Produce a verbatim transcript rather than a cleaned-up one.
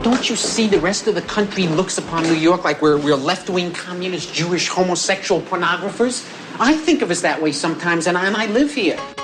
Don't you see the rest of the country looks upon New York like we're, we're left-wing communist, Jewish, homosexual pornographers? I think of us that way sometimes, and I, and I live here.